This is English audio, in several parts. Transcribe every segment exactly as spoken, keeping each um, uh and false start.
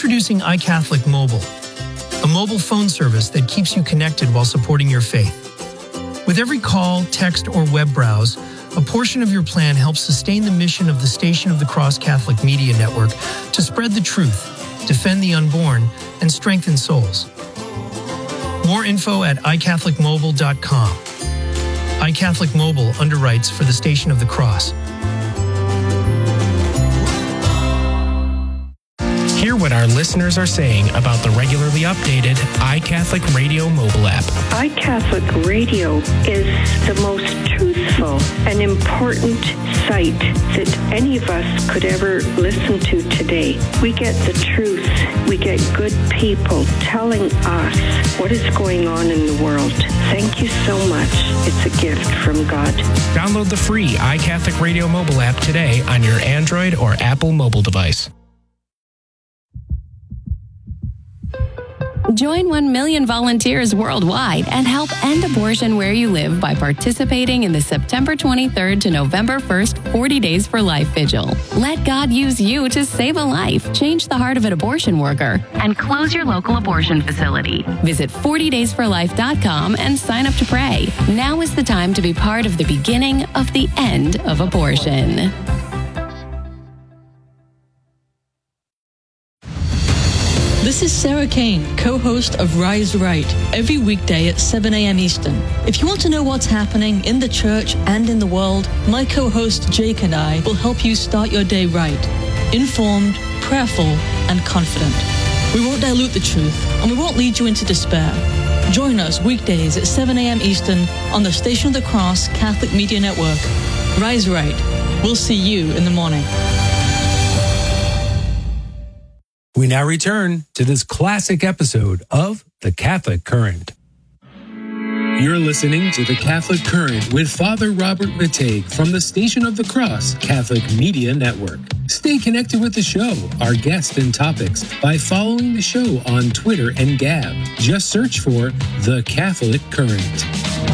Introducing iCatholic Mobile, a mobile phone service that keeps you connected while supporting your faith. With every call, text, or web browse, a portion of your plan helps sustain the mission of the Station of the Cross Catholic Media Network to spread the truth, defend the unborn, and strengthen souls. More info at i catholic mobile dot com. iCatholic Mobile underwrites for the Station of the Cross. Hear what our listeners are saying about the regularly updated iCatholic Radio mobile app. iCatholic Radio is the most truthful and important site that any of us could ever listen to today. We get the truth. We get good people telling us what is going on in the world. Thank you so much. It's a gift from God. Download the free iCatholic Radio mobile app today on your Android or Apple mobile device. Join one million volunteers worldwide and help end abortion where you live by participating in the September twenty-third to November first forty Days for Life Vigil. Let God use you to save a life, change the heart of an abortion worker, and close your local abortion facility. Visit forty days for life dot com and sign up to pray. Now is the time to be part of the beginning of the end of abortion. This is Sarah Kane, co-host of Rise Right, every weekday at seven a.m. Eastern. If you want to know what's happening in the church and in the world, my co-host Jake and I will help you start your day right, informed, prayerful, and confident. We won't dilute the truth, and we won't lead you into despair. Join us weekdays at seven a.m. Eastern on the Station of the Cross Catholic Media Network. Rise Right. We'll see you in the morning. We now return to this classic episode of The Catholic Current. You're listening to The Catholic Current with Father Robert Matej from the Station of the Cross Catholic Media Network. Stay connected with the show, our guests and topics by following the show on Twitter and Gab. Just search for The Catholic Current.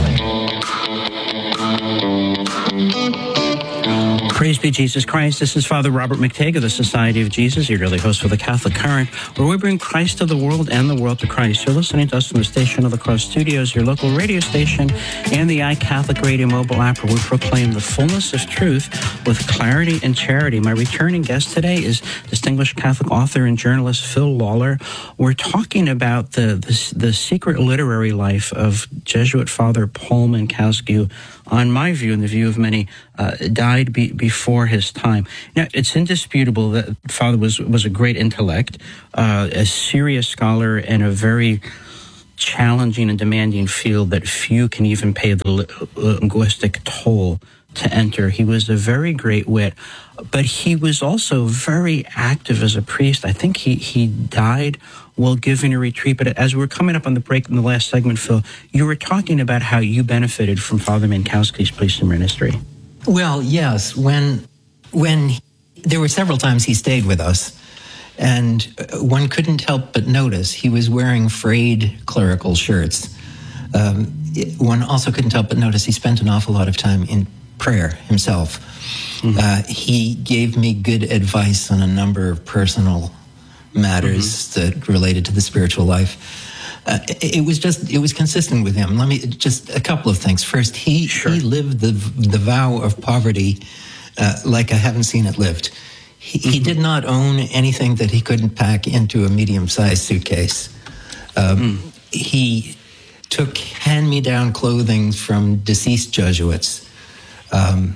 Praise be Jesus Christ. This is Father Robert Matej of the Society of Jesus, your daily host for the Catholic Current, where we bring Christ to the world and the world to Christ. You're listening to us from the Station of the Cross Studios, your local radio station, and the iCatholic Radio mobile app, where we proclaim the fullness of truth with clarity and charity. My returning guest today is distinguished Catholic author and journalist Phil Lawler. We're talking about the the, the secret literary life of Jesuit Father Paul Mankowski, on my view and the view of many, uh, died be, before his time. Now, it's indisputable that Father was was a great intellect, uh, a serious scholar, and a very challenging and demanding field that few can even pay the linguistic toll to enter. He was a very great wit, but he was also very active as a priest. I think he, he died while giving a retreat. But as we were coming up on the break in the last segment, Phil, you were talking about how you benefited from Father Mankowski's priestly ministry. Well, yes. When, when there were several times he stayed with us, and one couldn't help but notice he was wearing frayed clerical shirts. Um, one also couldn't help but notice he spent an awful lot of time in prayer himself. Mm-hmm. Uh, he gave me good advice on a number of personal matters mm-hmm. that related to the spiritual life. Uh, it, it was just, it was consistent with him. Let me, just a couple of things. First, he, sure. he lived the the vow of poverty uh, like I haven't seen it lived. He, mm-hmm. he did not own anything that he couldn't pack into a medium-sized suitcase. Um, mm. He took hand-me-down clothing from deceased Jesuits. Um,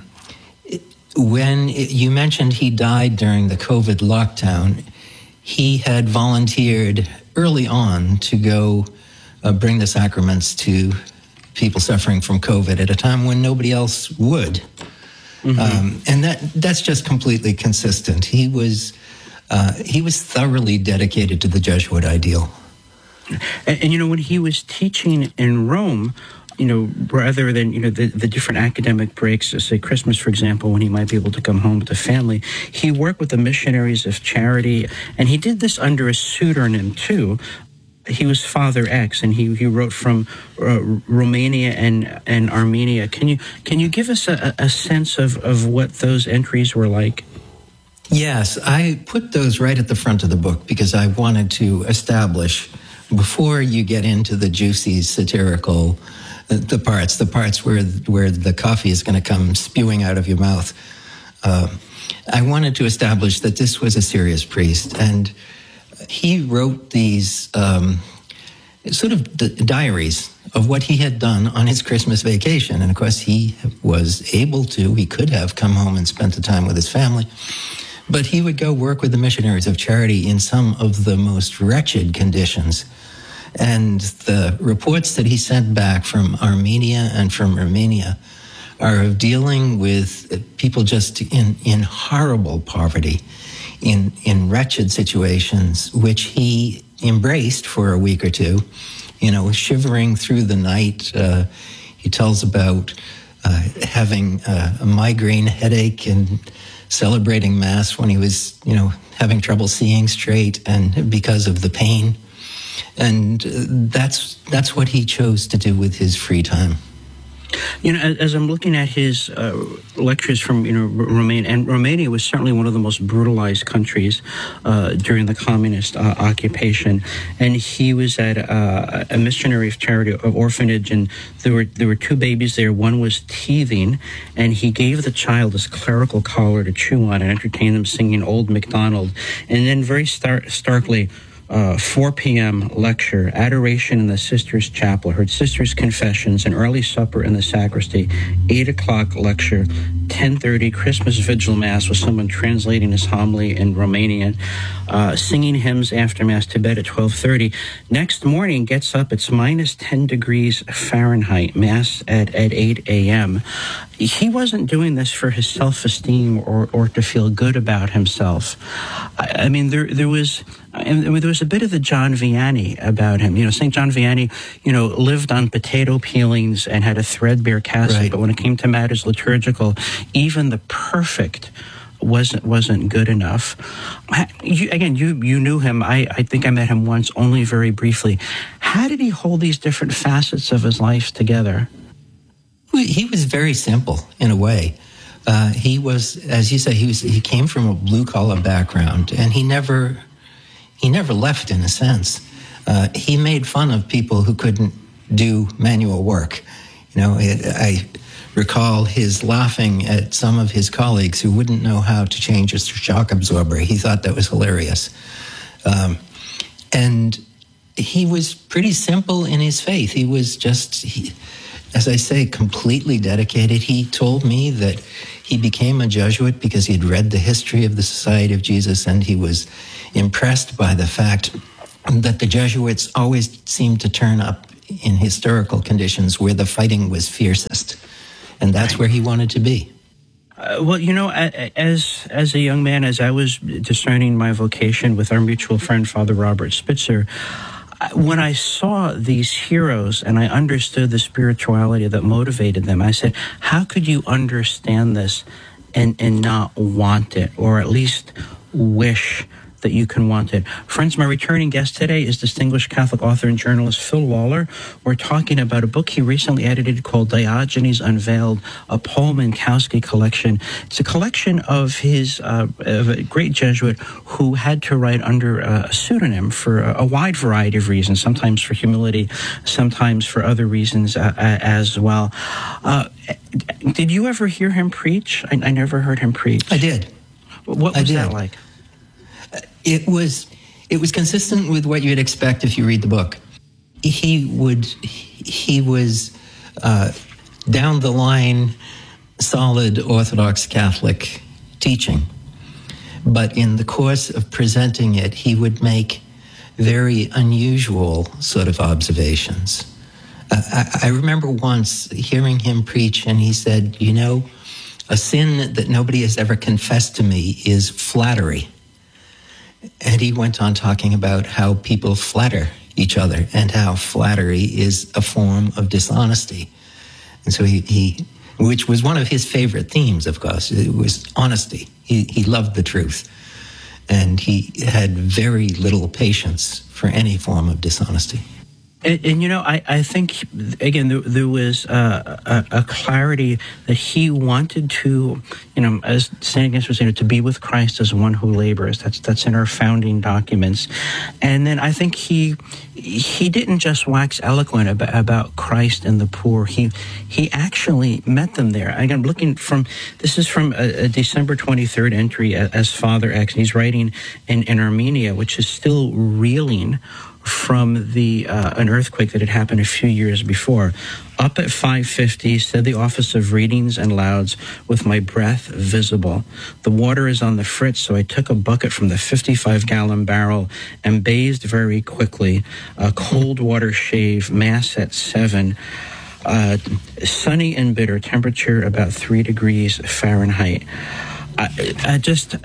when it, you mentioned he died during the COVID lockdown, he had volunteered early on to go uh, bring the sacraments to people suffering from COVID at a time when nobody else would. Mm-hmm. Um, and that that's just completely consistent. He was uh, he was thoroughly dedicated to the Jesuit ideal. And, and you know, when he was teaching in Rome, you know, rather than, you know, the, the different academic breaks, say Christmas, for example, when he might be able to come home with the family, he worked with the Missionaries of Charity, and he did this under a pseudonym, too. He was Father X, and he, he wrote from uh, Romania and, and Armenia. Can you can you give us a, a sense of, of what those entries were like? Yes, I put those right at the front of the book because I wanted to establish, before you get into the juicy satirical, uh, the parts, the parts where where the coffee is going to come spewing out of your mouth, uh, I wanted to establish that this was a serious priest, and he wrote these um, sort of d- diaries of what he had done on his Christmas vacation. And of course, he was able to, he could have come home and spent the time with his family, but he would go work with the Missionaries of Charity in some of the most wretched conditions. And the reports that he sent back from Armenia and from Romania are of dealing with people just in, in horrible poverty, in, in wretched situations, which he embraced for a week or two, you know, shivering through the night. Uh, he tells about uh, having uh, a migraine headache and celebrating Mass when he was, you know, having trouble seeing straight and because of the pain. And uh, that's that's what he chose to do with his free time. You know, as, as I'm looking at his uh, lectures from, you know, Romania, and Romania was certainly one of the most brutalized countries uh, during the communist uh, occupation. And he was at uh, a missionary of charity of orphanage, and there were there were two babies there. One was teething, and he gave the child this clerical collar to chew on and entertain them singing Old MacDonald. And then very star- starkly, Uh, four p.m. lecture, adoration in the sisters' chapel, heard sisters' confessions, an early supper in the sacristy, eight o'clock lecture, ten thirty Christmas vigil mass with someone translating his homily in Romanian, uh, singing hymns after mass, to bed at twelve thirty. Next morning, gets up, it's minus ten degrees Fahrenheit, mass at, at eight a.m. He wasn't doing this for his self-esteem or, or to feel good about himself. I, I mean, there there was... And there was a bit of the John Vianney about him. You know, Saint John Vianney, you know, lived on potato peelings and had a threadbare cassock. Right. But when it came to matters liturgical, even the perfect wasn't wasn't good enough. You, again, you you knew him. I, I think I met him once, only very briefly. How did he hold these different facets of his life together? He was very simple in a way. Uh, he was, as you say, he was. He came from a blue collar background, and he never. He never left, in a sense. Uh, he made fun of people who couldn't do manual work. You know, it, I recall his laughing at some of his colleagues who wouldn't know how to change a shock absorber. He thought that was hilarious. Um, and he was pretty simple in his faith. He was just, he, as I say, completely dedicated. He told me that he became a Jesuit because he'd read the history of the Society of Jesus, and he was impressed by the fact that the Jesuits always seemed to turn up in historical conditions where the fighting was fiercest. And that's where he wanted to be. Uh, well, you know, as as a young man, as I was discerning my vocation with our mutual friend, Father Robert Spitzer, when I saw these heroes and I understood the spirituality that motivated them, I said, how could you understand this and, and not want it, or at least wish that you can want it? Friends, my returning guest today is distinguished Catholic author and journalist Phil Waller. We're talking about a book he recently edited called Diogenes Unveiled, a Paul Minkowski collection. It's a collection of his uh, of a great Jesuit who had to write under a pseudonym for a, a wide variety of reasons, sometimes for humility, sometimes for other reasons uh, as well. Uh, did you ever hear him preach? I, I never heard him preach. I did. What was I did. that like? It was it was consistent with what you'd expect if you read the book. He would he was uh, down the line, solid Orthodox Catholic teaching, but in the course of presenting it, he would make very unusual sort of observations. Uh, I, I remember once hearing him preach, and he said, "You know, a sin that nobody has ever confessed to me is flattery." And he went on talking about how people flatter each other and how flattery is a form of dishonesty. And so he, he which was one of his favorite themes, of course, it was honesty. He, he loved the truth. And he had very little patience for any form of dishonesty. And, and you know, I, I think, again, there, there was uh, a, a clarity that he wanted to, you know, as Saint Ignatius was saying, to be with Christ as one who labors. That's that's in our founding documents. And then I think he he didn't just wax eloquent about, about Christ and the poor. He he actually met them there. Again, looking from, this is from a, a December twenty-third entry as Father X. And he's writing in, in Armenia, which is still reeling from the uh, an earthquake that had happened a few years before. Up at five fifty, said the office of readings and louds with my breath visible. The water is on the fritz, so I took a bucket from the fifty-five gallon barrel and bathed very quickly. A cold water shave, mass at seven. Uh, sunny and bitter, temperature about three degrees Fahrenheit. I, I just...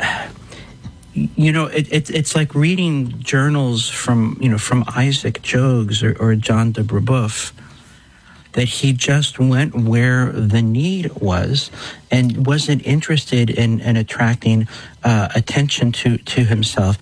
You know, it, it, it's like reading journals from, you know, from Isaac Jogues or, or John de Brebeuf, that he just went where the need was and wasn't interested in, in attracting uh, attention to, to himself.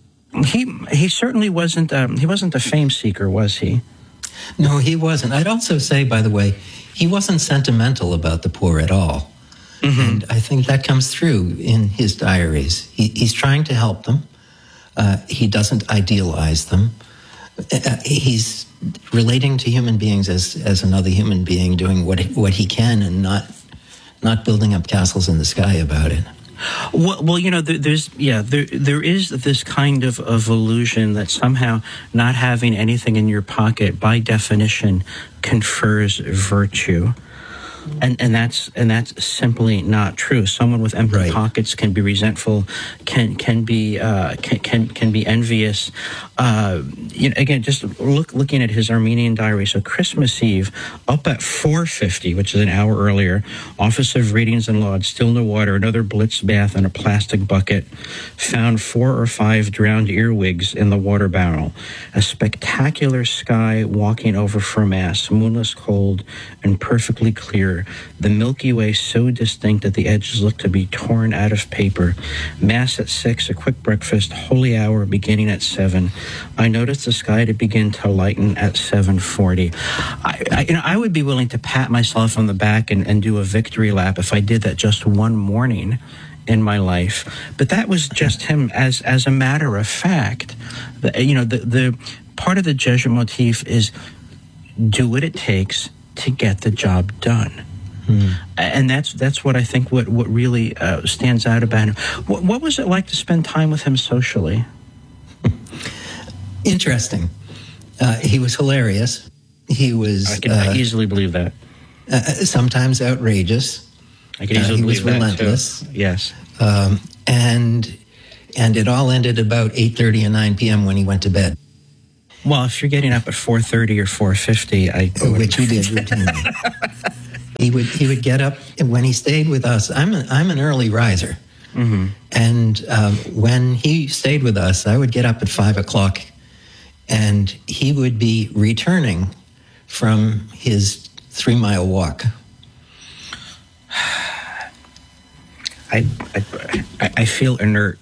He he certainly wasn't um, he wasn't a fame seeker, was he? No, he wasn't. I'd also say, by the way, he wasn't sentimental about the poor at all. Mm-hmm. And I think that comes through in his diaries. He, he's trying to help them. Uh, he doesn't idealize them. Uh, he's relating to human beings as, as another human being, doing what he, what he can, and not not building up castles in the sky about it. Well, well, you know, there, there's yeah, there there is this kind of, of illusion that somehow not having anything in your pocket, by definition, confers virtue. And and that's and that's simply not true. Someone with empty right. pockets can be resentful, can can be uh, can, can can be envious. Uh, you know, again, just look looking at his Armenian diary. So Christmas Eve, up at four fifty, which is an hour earlier, Office of Readings and Lauds, still no water, another blitz bath in a plastic bucket. Found four or five drowned earwigs in the water barrel. A spectacular sky walking over for Mass, moonless, cold, and perfectly clear. The Milky Way so distinct that the edges look to be torn out of paper. Mass at six, a quick breakfast, holy hour beginning at seven. I noticed the sky to begin to lighten at seven forty. I, I, you know, I would be willing to pat myself on the back and, and do a victory lap if I did that just one morning in my life. But that was just him as as a matter of fact. The, you know, the, the part of the Jesuit motif is do what it takes to get the job done. Hmm. And that's that's what I think what, what really uh, stands out about him. What, what was it like to spend time with him socially? Interesting. Uh, he was hilarious. He was... I can uh, easily believe that. Uh, sometimes outrageous. I can easily uh, believe that, relentless. Too. Yes. Um, and and it all ended about eight thirty and nine p.m. when he went to bed. Well, if you're getting up at four thirty or four fifty, I... Which he did routinely. he would he would get up, and when he stayed with us, I'm, a, I'm an early riser. Mm-hmm. And um, when he stayed with us, I would get up at five o'clock, and he would be returning from his three-mile walk. I, I, I feel inert.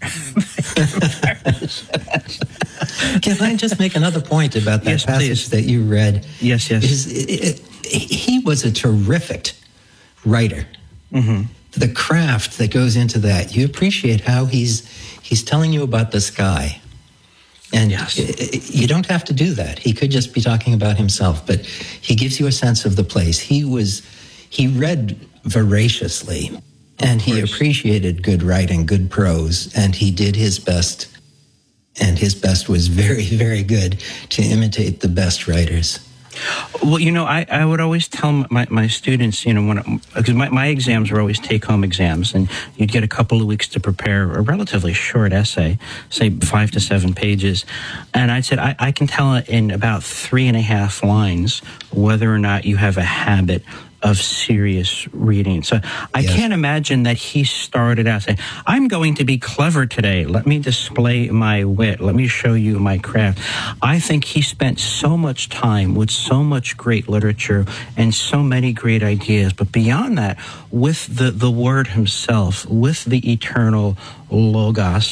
Can I just make another point about that yes, passage please. that you read? Yes, yes. Is, it, it, he was a terrific writer. Mm-hmm. The craft that goes into that, you appreciate how he's he's telling you about the sky. And yes. You don't have to do that. He could just be talking about himself, but he gives you a sense of the place. He was, he read voraciously, and he appreciated good writing, good prose, and he did his best. And his best was very, very good to imitate the best writers. Well, you know, I, I would always tell my, my students, you know, when because my, my exams were always take-home exams, and you'd get a couple of weeks to prepare a relatively short essay, say five to seven pages. And I said, I, I can tell in about three and a half lines whether or not you have a habit of serious reading. So I yes. can't imagine that he started out saying, I'm going to be clever today. Let me display my wit. Let me show you my craft. I think he spent so much time with so much great literature and so many great ideas. But beyond that, with the, the word himself, with the eternal Logos.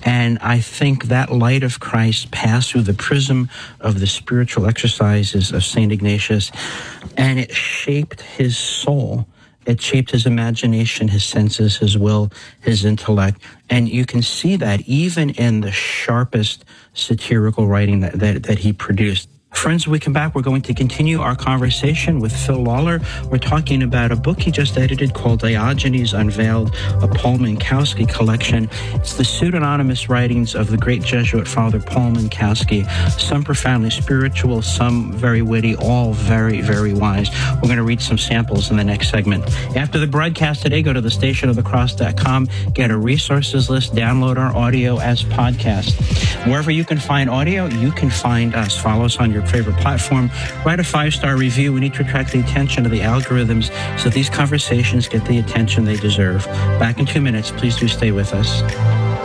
And I think that light of Christ passed through the prism of the spiritual exercises of Saint Ignatius, and it shaped his soul. It shaped his imagination, his senses, his will, his intellect. And you can see that even in the sharpest satirical writing that, that, that he produced. Friends, when we come back, we're going to continue our conversation with Phil Lawler. We're talking about a book he just edited called Diogenes Unveiled, a Paul Minkowski collection. It's the pseudonymous writings of the great Jesuit Father Paul Minkowski, some profoundly spiritual, some very witty, all very, very wise. We're going to read some samples in the next segment. After the broadcast today, go to the station of the cross dot com, get a resources list, download our audio as podcast. Wherever you can find audio, you can find us. Follow us on your favorite platform. Write a five-star review. We need to attract the attention of the algorithms so these conversations get the attention they deserve. Back in two minutes. Please do stay with us.